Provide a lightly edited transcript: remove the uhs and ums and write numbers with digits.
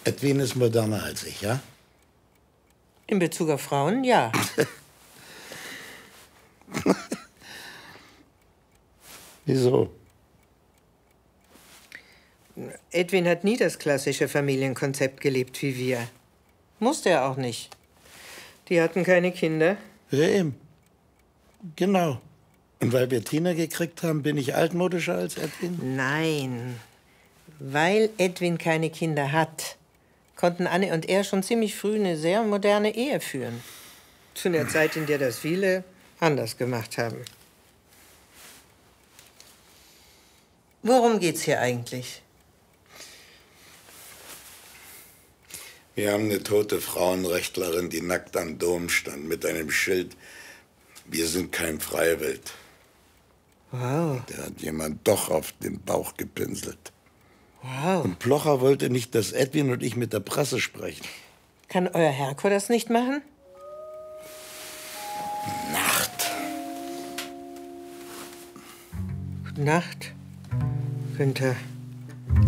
Edwin ist moderner als ich, ja? In Bezug auf Frauen, ja. Wieso? Edwin hat nie das klassische Familienkonzept gelebt wie wir. Musste er auch nicht. Die hatten keine Kinder. Ja, eben. Genau. Und weil wir Tina gekriegt haben, bin ich altmodischer als Edwin? Nein. Weil Edwin keine Kinder hat, konnten Anne und er schon ziemlich früh eine sehr moderne Ehe führen. Zu einer Zeit, in der das viele anders gemacht haben. Worum geht's hier eigentlich? Wir haben eine tote Frauenrechtlerin, die nackt am Dom stand, mit einem Schild: Wir sind kein Freiwild. Wow. Da hat jemand doch auf den Bauch gepinselt. Wow. Und Plocher wollte nicht, dass Edwin und ich mit der Presse sprechen. Kann euer Herko das nicht machen? Nacht. Gute Nacht, Günther.